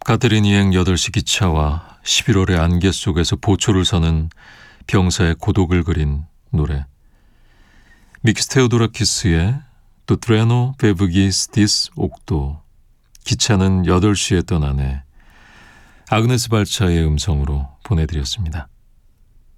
카테린이행 8시 기차와 11월의 안개 속에서 보초를 서는 병사의 고독을 그린 노래. 미키스 테오도라키스의 또 트레노 베브기스 디스 옥도. 기차는 8시에 떠나네. 아그네스 발차의 음성으로 보내드렸습니다.